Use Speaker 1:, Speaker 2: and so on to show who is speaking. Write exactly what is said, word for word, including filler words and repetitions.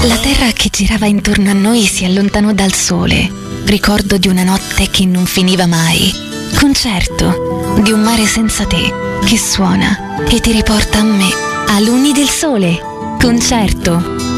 Speaker 1: La terra che girava intorno a noi si allontanò dal sole. Ricordo di una notte che non finiva mai. Concerto di un mare senza te che suona e ti riporta a me. A luni del sole. Concerto